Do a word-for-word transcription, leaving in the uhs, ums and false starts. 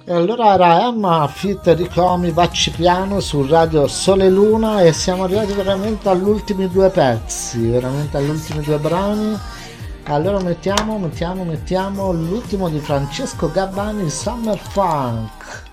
E allora era Emma Fit Ricomi Bacci Piano su Radio Sole Luna e siamo arrivati veramente agli ultimi due pezzi, veramente agli ultimi due brani. Allora mettiamo, mettiamo, mettiamo l'ultimo di Francesco Gabbani, Summer Funk.